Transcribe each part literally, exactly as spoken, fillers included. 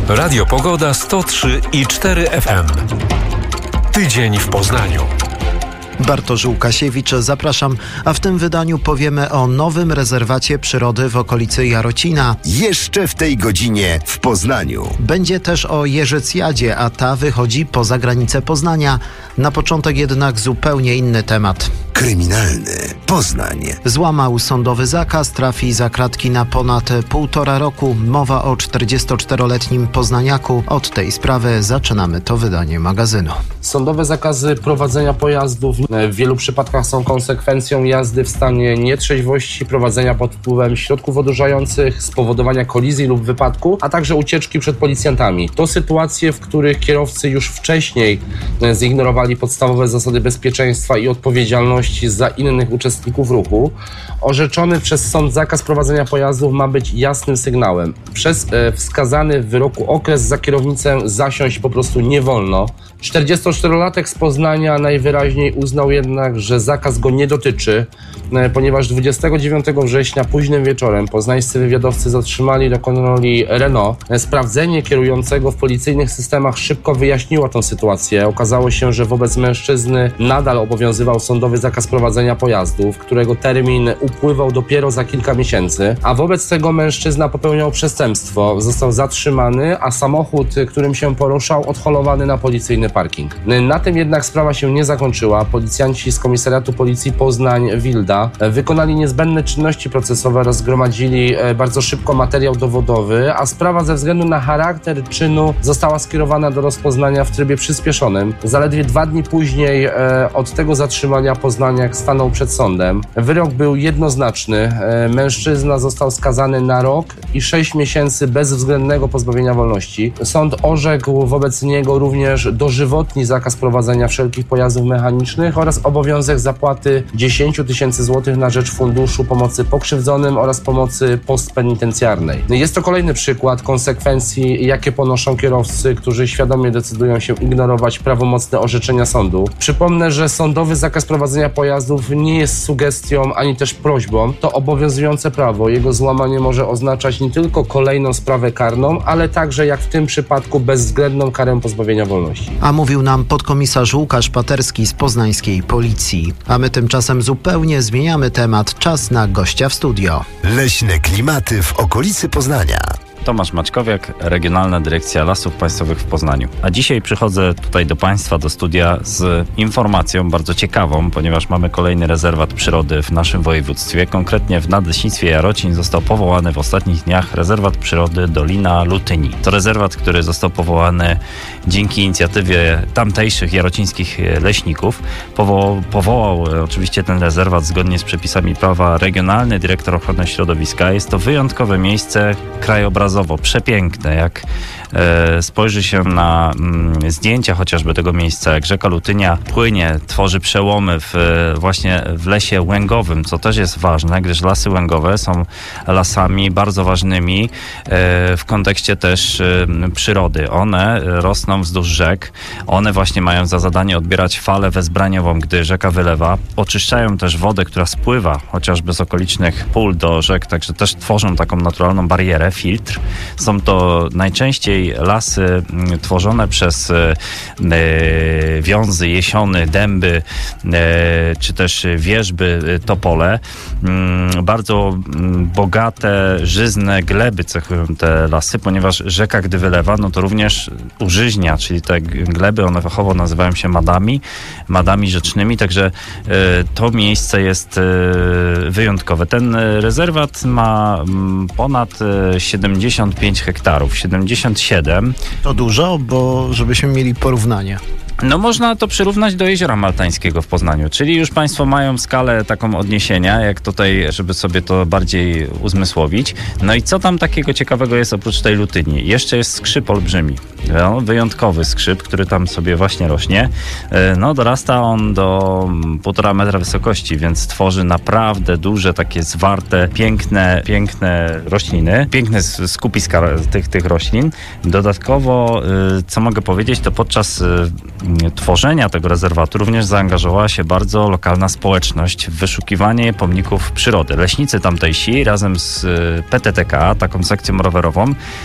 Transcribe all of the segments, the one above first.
Radio Pogoda sto trzy i cztery F M. Tydzień w Poznaniu. Bartosz Łukasiewicz, zapraszam, a w tym wydaniu powiemy o nowym rezerwacie przyrody w okolicy Jarocina. Jeszcze w tej godzinie w Poznaniu. Będzie też o Jeżycjadzie, a ta wychodzi poza granicę Poznania. Na początek jednak zupełnie inny temat. Kryminalny Poznań. Złamał sądowy zakaz, trafi za kratki na ponad półtora roku. Mowa o czterdziestoczteroletnim poznaniaku. Od tej sprawy zaczynamy to wydanie magazynu. Sądowe zakazy prowadzenia pojazdów w wielu przypadkach są konsekwencją jazdy w stanie nietrzeźwości, prowadzenia pod wpływem środków odurzających, spowodowania kolizji lub wypadku, a także ucieczki przed policjantami. To sytuacje, w których kierowcy już wcześniej zignorowali podstawowe zasady bezpieczeństwa i odpowiedzialności za innych uczestników ruchu. Orzeczony przez sąd zakaz prowadzenia pojazdów ma być jasnym sygnałem. Przez e, wskazany w wyroku okres za kierownicę zasiąść po prostu nie wolno. czterdziestoczterolatek z Poznania najwyraźniej uznał jednak, że zakaz go nie dotyczy, e, ponieważ dwudziestego dziewiątego września późnym wieczorem poznańscy wywiadowcy zatrzymali do kontroli Renault. E, sprawdzenie kierującego w policyjnych systemach szybko wyjaśniło tę sytuację. Okazało się, że wobec mężczyzny nadal obowiązywał sądowy zakaz prowadzenia pojazdów, którego termin upływał dopiero za kilka miesięcy, a wobec tego mężczyzna popełniał przestępstwo. Został zatrzymany, a samochód, którym się poruszał, odholowany na policyjny parking. Na tym jednak sprawa się nie zakończyła. Policjanci z Komisariatu Policji Poznań-Wilda wykonali niezbędne czynności procesowe oraz zgromadzili bardzo szybko materiał dowodowy, a sprawa ze względu na charakter czynu została skierowana do rozpoznania w trybie przyspieszonym. Zaledwie dwa dni później od tego zatrzymania poznaniak stanął przed sądem. Wyrok był jednoznaczny. Mężczyzna został skazany na rok i sześć miesięcy bezwzględnego pozbawienia wolności. Sąd orzekł wobec niego również dożywotni zakaz prowadzenia wszelkich pojazdów mechanicznych oraz obowiązek zapłaty dziesięć tysięcy złotych na rzecz Funduszu Pomocy Pokrzywdzonym oraz pomocy postpenitencjarnej. Jest to kolejny przykład konsekwencji, jakie ponoszą kierowcy, którzy świadomie decydują się ignorować prawomocne orzeczenia sądu. Przypomnę, że sądowy zakaz prowadzenia pojazdów nie jest sugestią ani też prośbą. To obowiązujące prawo. Jego złamanie może oznaczać nie tylko kolejną sprawę karną, ale także, jak w tym przypadku, bezwzględną karę pozbawienia wolności. A mówił nam podkomisarz Łukasz Paterski z poznańskiej policji. A my tymczasem zupełnie zmieniamy temat. Czas na gościa w studio. Leśne klimaty w okolicy Poznania. Tomasz Maćkowiak, Regionalna Dyrekcja Lasów Państwowych w Poznaniu. A dzisiaj przychodzę tutaj do Państwa, do studia z informacją bardzo ciekawą, ponieważ mamy kolejny rezerwat przyrody w naszym województwie. Konkretnie w Nadleśnictwie Jarocin został powołany w ostatnich dniach rezerwat przyrody Dolina Lutyni. To rezerwat, który został powołany dzięki inicjatywie tamtejszych jarocińskich leśników. Powo- powołał oczywiście ten rezerwat zgodnie z przepisami prawa regionalny dyrektor ochrony środowiska. Jest to wyjątkowe miejsce krajobrazowe, przepiękne. Jak e, spojrzy się na mm, zdjęcia chociażby tego miejsca, jak rzeka Lutynia płynie, tworzy przełomy w, właśnie w lesie łęgowym, co też jest ważne, gdyż lasy łęgowe są lasami bardzo ważnymi e, w kontekście też e, przyrody. One rosną wzdłuż rzek, one właśnie mają za zadanie odbierać falę wezbraniową, gdy rzeka wylewa. Oczyszczają też wodę, która spływa chociażby z okolicznych pól do rzek, także też tworzą taką naturalną barierę, filtr. Są to najczęściej lasy tworzone przez e, wiązy, jesiony, dęby, e, czy też wierzby, topole. Mm, bardzo bogate, żyzne gleby cechują te lasy, ponieważ rzeka, gdy wylewa, no to również użyźnia, czyli te gleby, one fachowo nazywają się madami, madami rzecznymi, także e, to miejsce jest e, wyjątkowe. Ten rezerwat ma m, ponad siedemdziesiąt pięć hektarów, siedemdziesiąt siedem. To dużo, bo żebyśmy mieli porównanie. No można to przyrównać do Jeziora Maltańskiego w Poznaniu, czyli już Państwo mają skalę taką odniesienia, jak tutaj, żeby sobie to bardziej uzmysłowić. No i co tam takiego ciekawego jest oprócz tej Lutyni? Jeszcze jest skrzyp olbrzymi, no, wyjątkowy skrzyp, który tam sobie właśnie rośnie. No dorasta on do półtora metra wysokości, więc tworzy naprawdę duże, takie zwarte, piękne, piękne rośliny, piękne skupiska tych, tych roślin. Dodatkowo, co mogę powiedzieć, to podczas tworzenia tego rezerwatu również zaangażowała się bardzo lokalna społeczność w wyszukiwanie pomników przyrody. Leśnicy tamtejsi razem z P T T K, taką sekcją rowerową,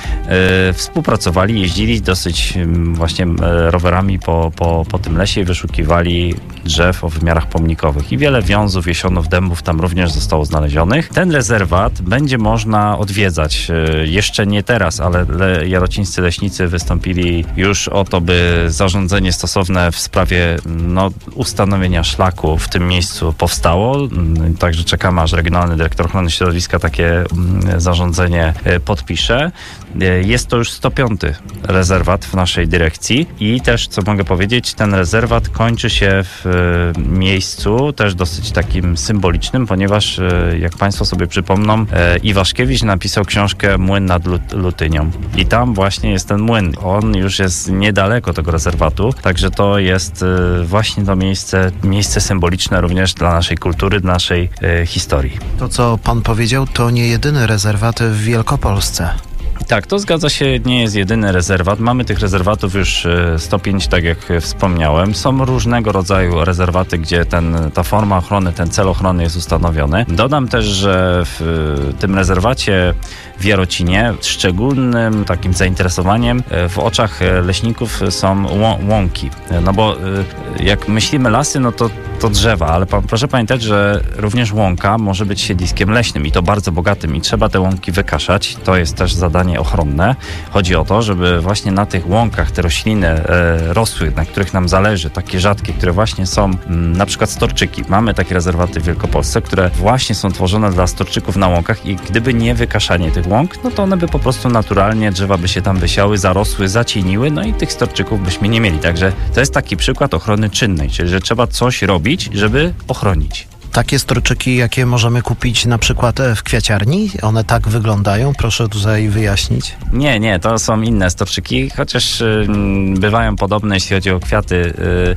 e, współpracowali, jeździli dosyć właśnie rowerami po, po, po tym lesie i wyszukiwali drzew o wymiarach pomnikowych. I wiele wiązów, jesionów, dębów tam również zostało znalezionych. Ten rezerwat będzie można odwiedzać. E, jeszcze nie teraz, ale le, jarocińscy leśnicy wystąpili już o to, by zarządzenie stosowne w sprawie no, ustanowienia szlaku w tym miejscu powstało. Także czekamy, aż Regionalny Dyrektor Ochrony Środowiska takie zarządzenie podpisze. Jest to już sto piąty rezerwat w naszej dyrekcji i też, co mogę powiedzieć, ten rezerwat kończy się w miejscu też dosyć takim symbolicznym, ponieważ jak Państwo sobie przypomną, Iwaszkiewicz napisał książkę Młyn nad Lutynią i tam właśnie jest ten młyn. On już jest niedaleko tego rezerwatu, także to jest właśnie to miejsce, miejsce symboliczne również dla naszej kultury, dla naszej e, historii. To, co pan powiedział, to nie jedyny rezerwat w Wielkopolsce. Tak, to zgadza się, nie jest jedyny rezerwat. Mamy tych rezerwatów już sto pięć, tak jak wspomniałem. Są różnego rodzaju rezerwaty, gdzie ten, ta forma ochrony, ten cel ochrony jest ustanowiony. Dodam też, że w tym rezerwacie w Jarocinie szczególnym takim zainteresowaniem w oczach leśników są łąki. No bo jak myślimy lasy, no to, to drzewa, ale proszę pamiętać, że również łąka może być siedliskiem leśnym i to bardzo bogatym i trzeba te łąki wykaszać. To jest też zadanie ochronne. Chodzi o to, żeby właśnie na tych łąkach te rośliny e, rosły, na których nam zależy, takie rzadkie, które właśnie są m, na przykład storczyki. Mamy takie rezerwaty w Wielkopolsce, które właśnie są tworzone dla storczyków na łąkach i gdyby nie wykaszanie tych łąk, no to one by po prostu naturalnie, drzewa by się tam wysiały, zarosły, zacieniły, no i tych storczyków byśmy nie mieli. Także to jest taki przykład ochrony czynnej, czyli że trzeba coś robić, żeby ochronić. Takie storczyki, jakie możemy kupić na przykład w kwiaciarni? One tak wyglądają? Proszę tutaj wyjaśnić. Nie, nie, to są inne storczyki, chociaż y, bywają podobne, jeśli chodzi o kwiaty, y,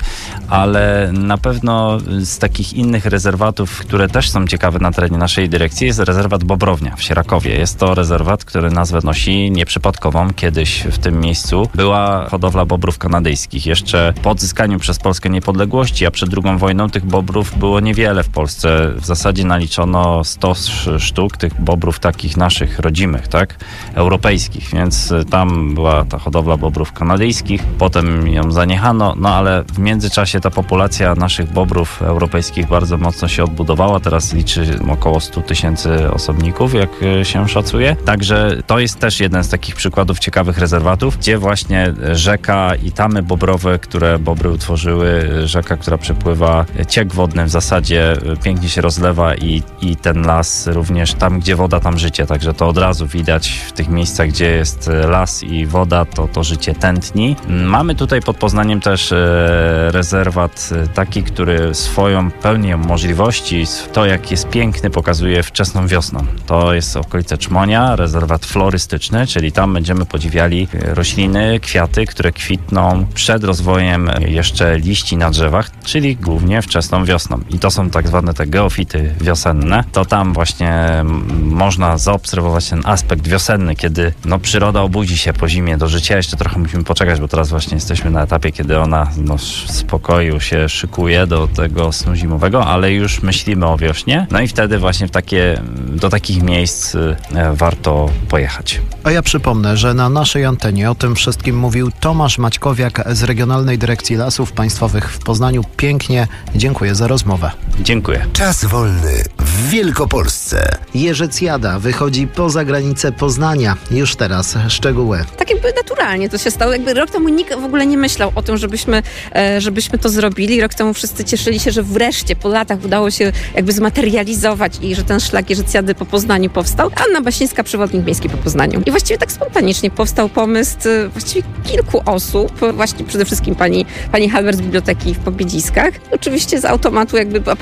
ale na pewno z takich innych rezerwatów, które też są ciekawe na terenie naszej dyrekcji, jest rezerwat Bobrownia w Sierakowie. Jest to rezerwat, który nazwę nosi nieprzypadkową. Kiedyś w tym miejscu była hodowla bobrów kanadyjskich. Jeszcze po odzyskaniu przez Polskę niepodległości, a przed drugą wojną tych bobrów było niewiele w Polsce. W zasadzie naliczono sto sztuk tych bobrów takich naszych rodzimych, tak? Europejskich, więc tam była ta hodowla bobrów kanadyjskich, potem ją zaniechano, no ale w międzyczasie ta populacja naszych bobrów europejskich bardzo mocno się odbudowała, teraz liczy około sto tysięcy osobników, jak się szacuje, także to jest też jeden z takich przykładów ciekawych rezerwatów, gdzie właśnie rzeka i tamy bobrowe, które bobry utworzyły, rzeka, która przepływa, ciek wodny w zasadzie pięknie się rozlewa i, i ten las również tam, gdzie woda, tam życie. Także to od razu widać w tych miejscach, gdzie jest las i woda, to to życie tętni. Mamy tutaj pod Poznaniem też e, rezerwat taki, który swoją pełnią możliwości, to jak jest piękny, pokazuje wczesną wiosną. To jest okolice Czmonia, rezerwat florystyczny, czyli tam będziemy podziwiali rośliny, kwiaty, które kwitną przed rozwojem jeszcze liści na drzewach, czyli głównie wczesną wiosną. I to są tak zwane te geofity wiosenne, to tam właśnie można zaobserwować ten aspekt wiosenny, kiedy no, przyroda obudzi się po zimie do życia. Jeszcze trochę musimy poczekać, bo teraz właśnie jesteśmy na etapie, kiedy ona no, w spokoju się szykuje do tego snu zimowego, ale już myślimy o wiośnie. No i wtedy właśnie w takie, do takich miejsc e, warto pojechać. A ja przypomnę, że na naszej antenie o tym wszystkim mówił Tomasz Maćkowiak z Regionalnej Dyrekcji Lasów Państwowych w Poznaniu. Pięknie dziękuję za rozmowę. Dziękuję. Czas wolny w Wielkopolsce. Jerzycjada wychodzi poza granicę Poznania. Już teraz szczegóły. Tak jakby naturalnie to się stało. Jakby rok temu nikt w ogóle nie myślał o tym, żebyśmy, e, żebyśmy to zrobili. Rok temu wszyscy cieszyli się, że wreszcie po latach udało się jakby zmaterializować i że ten szlak Jerzycjady po Poznaniu powstał. Anna Basińska, przewodnik miejski po Poznaniu. I właściwie tak spontanicznie powstał pomysł e, właściwie kilku osób. Właśnie przede wszystkim pani, pani Halber z Biblioteki w Pobiedziskach. Oczywiście z automatu jakby padło pytanie,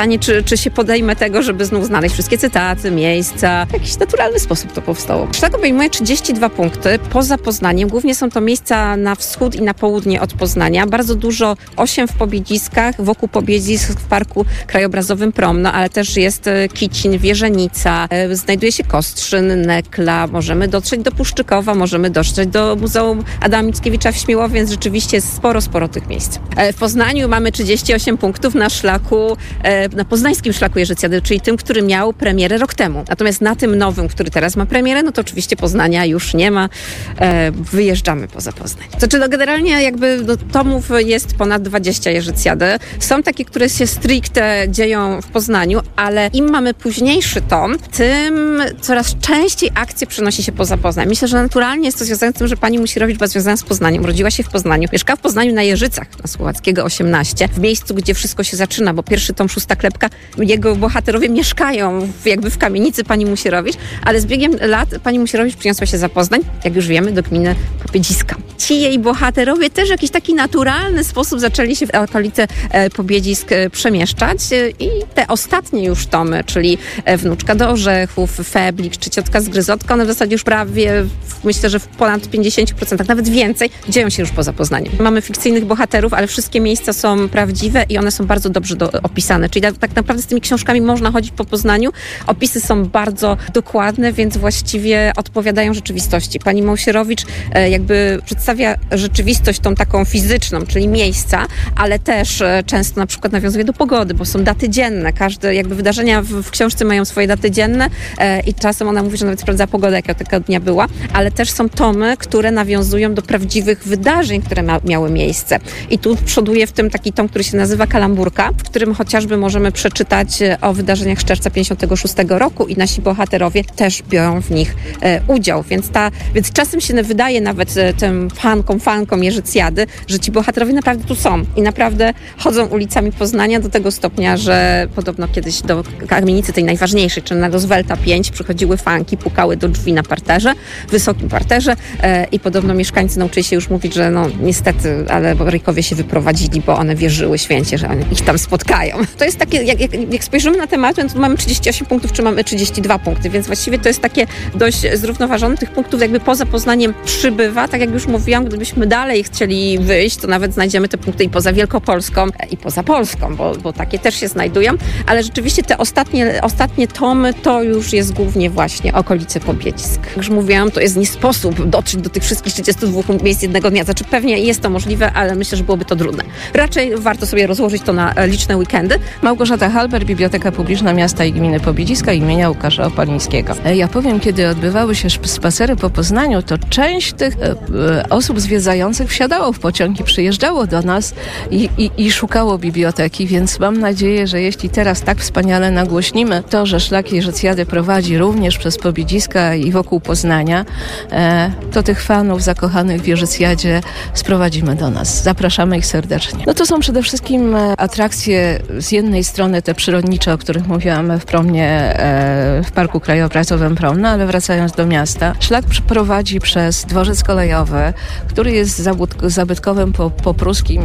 pytanie, czy, czy się podejmę tego, żeby znów znaleźć wszystkie cytaty, miejsca. W jakiś naturalny sposób to powstało. Szlak obejmuje trzydzieści dwa punkty poza Poznaniem. Głównie są to miejsca na wschód i na południe od Poznania. Bardzo dużo, osiem w Pobiedziskach, wokół Pobiedzisk w Parku Krajobrazowym Promno, ale też jest Kicin, Wierzenica, znajduje się Kostrzyn, Nekla, możemy dotrzeć do Puszczykowa, możemy dotrzeć do Muzeum Adama Mickiewicza w Śmiłowie, więc rzeczywiście jest sporo, sporo tych miejsc. W Poznaniu mamy trzydzieści osiem punktów na szlaku, na poznańskim szlaku Jeżycjady, czyli tym, który miał premierę rok temu. Natomiast na tym nowym, który teraz ma premierę, no to oczywiście Poznania już nie ma. Wyjeżdżamy poza Poznań. Znaczy, no generalnie jakby do tomów jest ponad dwadzieścia Jeżycjady. Są takie, które się stricte dzieją w Poznaniu, ale im mamy późniejszy tom, tym coraz częściej akcje przenosi się poza Poznań. Myślę, że naturalnie jest to związane z tym, że pani Musierowicz była związana z Poznaniem, urodziła się w Poznaniu, mieszka w Poznaniu na Jeżycach, na Słowackiego osiemnaście, w miejscu, gdzie wszystko się zaczyna, bo pierwszy tom Szósta Klepka, jego bohaterowie mieszkają w, jakby w kamienicy pani Musierowicz, ale z biegiem lat pani Musierowicz przyniosła się za Poznań, jak już wiemy, do gminy Pobiedziska. Ci jej bohaterowie też w jakiś taki naturalny sposób zaczęli się w okolice e, Pobiedzisk e, przemieszczać e, i te ostatnie już tomy, czyli e, Wnuczka do Orzechów, Feblik czy Ciotka z Gryzotka, one w zasadzie już prawie, w, myślę, że w ponad pięćdziesiąt procent, nawet więcej, dzieją się już poza Poznaniem. Mamy fikcyjnych bohaterów, ale wszystkie miejsca są prawdziwe i one są bardzo dobrze do, opisane, czyli tak, tak naprawdę z tymi książkami można chodzić po Poznaniu. Opisy są bardzo dokładne, więc właściwie odpowiadają rzeczywistości. Pani Musierowicz e, jakby przedstawia rzeczywistość tą taką fizyczną, czyli miejsca, ale też e, często na przykład nawiązuje do pogody, bo są daty dzienne. Każde jakby wydarzenia w, w książce mają swoje daty dzienne e, i czasem ona mówi, że nawet sprawdza pogodę, jaka tego dnia była, ale też są tomy, które nawiązują do prawdziwych wydarzeń, które ma, miały miejsce. I tu przoduje w tym taki tom, który się nazywa Kalamburka, w którym chociażby możemy przeczytać o wydarzeniach z czerwca pięćdziesiątego szóstego roku i nasi bohaterowie też biorą w nich e, udział. Więc, ta, więc czasem się wydaje nawet e, tym fankom, fankom Jeżycjady, że ci bohaterowie naprawdę tu są i naprawdę chodzą ulicami Poznania do tego stopnia, że podobno kiedyś do kamienicy tej najważniejszej, czyli na Roosevelta pięć, przychodziły fanki, pukały do drzwi na parterze, wysokim parterze e, i podobno mieszkańcy nauczyli się już mówić, że no niestety, ale Borykowie się wyprowadzili, bo one wierzyły święcie, że oni ich tam spotkają. To jest takie, jak, jak, jak spojrzymy na temat, to mamy trzydzieści osiem punktów, czy mamy trzydzieści dwa punkty, więc właściwie to jest takie dość zrównoważone. Tych punktów jakby poza Poznaniem przybywa. Tak jak już mówiłam, gdybyśmy dalej chcieli wyjść, to nawet znajdziemy te punkty i poza Wielkopolską, i poza Polską, bo, bo takie też się znajdują, ale rzeczywiście te ostatnie, ostatnie tomy to już jest głównie właśnie okolice Pobiedzisk. Jak już mówiłam, to jest nie sposób dotrzeć do tych wszystkich trzydziestu dwóch miejsc jednego dnia. Znaczy pewnie jest to możliwe, ale myślę, że byłoby to trudne. Raczej warto sobie rozłożyć to na liczne weekendy. Małgorzata Halber, Biblioteka Publiczna Miasta i Gminy Pobiedziska imienia Łukasza Opalińskiego. Ja powiem, kiedy odbywały się spacery po Poznaniu, to część tych e, e, osób zwiedzających wsiadało w pociąg i przyjeżdżało do nas i, i, i szukało biblioteki, więc mam nadzieję, że jeśli teraz tak wspaniale nagłośnimy to, że szlak Jeżycjady prowadzi również przez Pobiedziska i wokół Poznania, e, to tych fanów zakochanych w Jeżycjadzie sprowadzimy do nas. Zapraszamy ich serdecznie. No to są przede wszystkim atrakcje z jednej strony te przyrodnicze, o których mówiłam w Promnie, e, w Parku Krajobrazowym Promno, ale wracając do miasta, szlak prowadzi przez dworzec kolejowy, który jest zabytkowym po, popruskim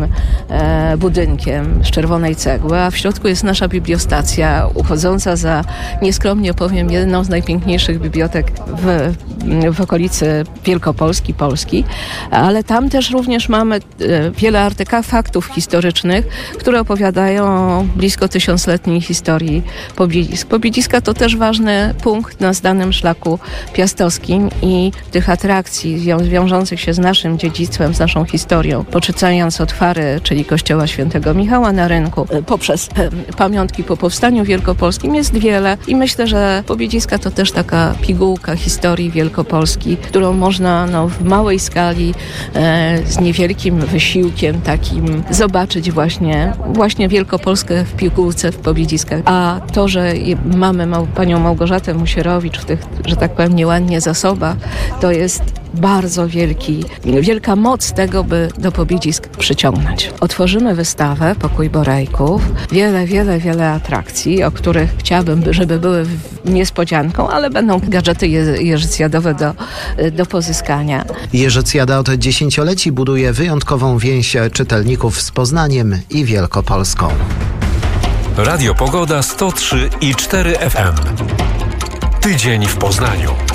e, budynkiem z czerwonej cegły, a w środku jest nasza bibliostacja, uchodząca za, nieskromnie powiem, jedną z najpiękniejszych bibliotek w, w okolicy Wielkopolski, Polski, ale tam też również mamy e, wiele artefaktów historycznych, które opowiadają o blisko tysiącletniej historii Pobiedzisk. Pobiedziska to też ważny punkt na znanym szlaku piastowskim i tych atrakcji wią- wiążących się z naszym dziedzictwem, z naszą historią, poczytając od Fary, czyli kościoła świętego Michała na Rynku, poprzez pamiątki po powstaniu wielkopolskim jest wiele i myślę, że Pobiedziska to też taka pigułka historii Wielkopolski, którą można no, w małej skali e, z niewielkim wysiłkiem takim zobaczyć właśnie, właśnie Wielkopolskę w pigułce w Pobiedziskach. A to, że mamy mał, panią Małgorzatę Musierowicz w tych, że tak powiem, nieładnie zasobach, to jest bardzo wielki, wielka moc tego, by do Pobiedzisk przyciągnąć. Otworzymy wystawę Pokój Borejków. Wiele, wiele, wiele atrakcji, o których chciałabym, żeby były niespodzianką, ale będą gadżety jeżycjadowe do, do pozyskania. Jeżycjada od dziesięcioleci buduje wyjątkową więź czytelników z Poznaniem i Wielkopolską. Radio Pogoda sto trzy i cztery F M. Tydzień w Poznaniu.